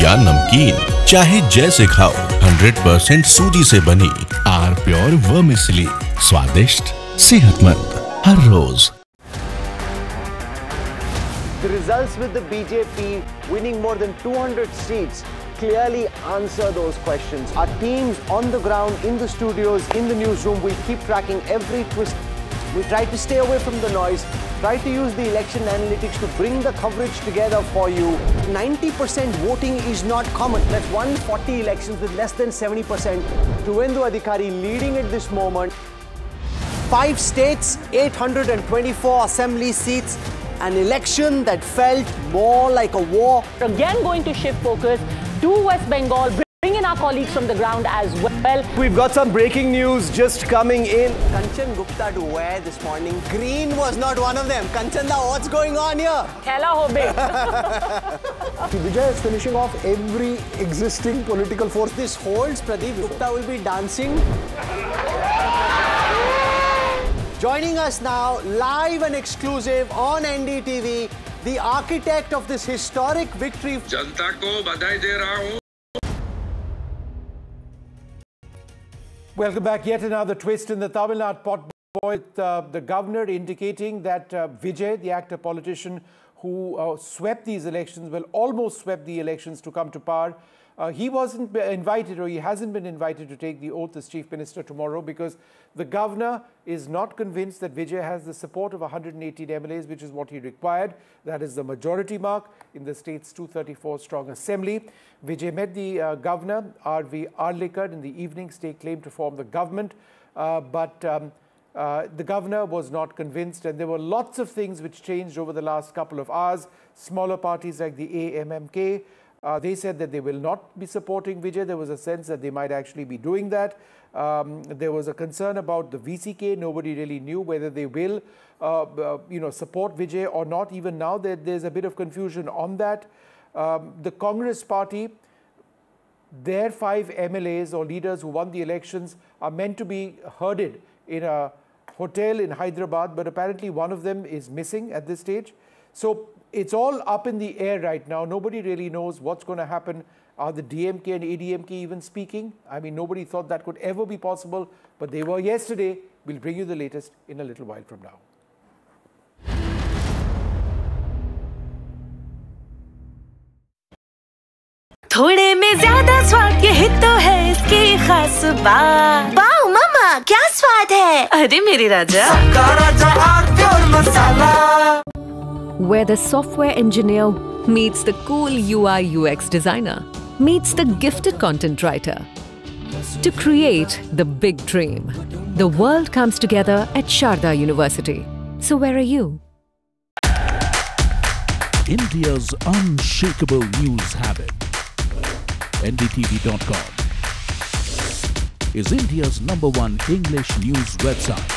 या नमकीन, चाहे जैसे खाओ, 100% सूजी से बनी आर प्योर वर्मिसेली, स्वादिष्ट, सेहतमंद, हर रोज। The results with the BJP winning more than 200 seats clearly answer those questions. Our teams on the ground, in the studios, in the newsroom, will keep tracking every twist. We try to stay away from the noise, try to use the election analytics to bring the coverage together for you. 90% voting is not common. That's 140 elections with less than 70%. Tuvendu Adhikari leading at this moment. 5 states, 824 assembly seats. An election that felt more like a war. Again going to shift focus to West Bengal, bring in our colleagues from the ground as well. We've got some breaking news just coming in. Kanchan Gupta to wear this morning. Green was not one of them. Kanchanda, what's going on here? Khela hobe. Vijay is finishing off every existing political force. This holds, Pradeep Gupta will be dancing. Joining us now, live and exclusive on NDTV, the architect of this historic victory. जनता को बधाई दे रहा हूं. Welcome back. Yet another twist in the Tamil Nadu pot boil. The governor indicating that Vijay, the actor politician who swept these elections, well, almost swept the elections to come to power. He wasn't invited, or he hasn't been invited to take the oath as Chief Minister tomorrow, because the governor is not convinced that Vijay has the support of 118 MLAs, which is what he required. That is the majority mark in the state's 234-strong assembly. Vijay met the governor, R.V. Arlikar, in the evening, stake claim to form the government. But the governor was not convinced, and there were lots of things which changed over the last couple of hours. Smaller parties like the AMMK, they said that they will not be supporting Vijay. There was a sense that they might actually be doing that. There was a concern about the VCK. Nobody really knew whether they will, support Vijay or not. Even now, there's a bit of confusion on that. The Congress party, their 5 MLAs or leaders who won the elections are meant to be herded in a hotel in Hyderabad, but apparently one of them is missing at this stage. So it's all up in the air right now. Nobody really knows what's going to happen. Are the DMK and ADMK even speaking? I mean, nobody thought that could ever be possible, but they were yesterday. We'll bring you the latest in a little while from now. थोड़े में ज्यादा स्वाद ये तो है इसकी खास बात। वाओ मामा, क्या स्वाद है? अरे मेरे राजा, सबका राजा are pure masala. Where the software engineer meets the cool UI UX designer, meets the gifted content writer. To create the big dream, the world comes together at Sharda University. So where are you? India's unshakable news habit. NDTV.com is India's #1 English news website.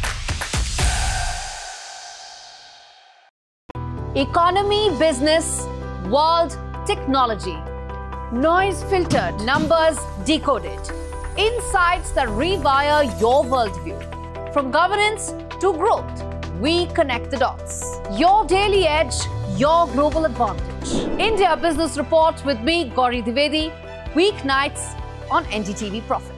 Economy, business, world, technology. Noise filtered, numbers decoded. Insights that rewire your worldview. From governance to growth, we connect the dots. Your daily edge, your global advantage. India Business Report with me, Gauri Dwivedi, weeknights on NDTV Profit.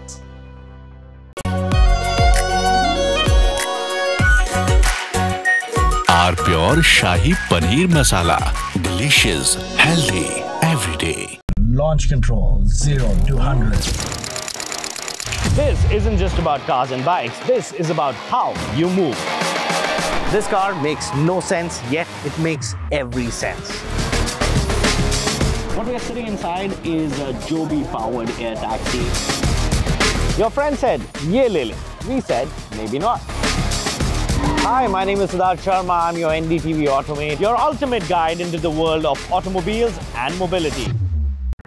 Are pure shahi paneer masala, delicious, healthy, everyday. Launch control 0 to 100. This isn't just about cars and bikes. This is about how you move. This car makes no sense, yet it makes every sense. What we are sitting inside is a Joby powered air taxi. Your friend said, "Ye le le." We said, maybe not. Hi, my name is Siddharth Sharma. I'm your NDTV Automate, your ultimate guide into the world of automobiles and mobility.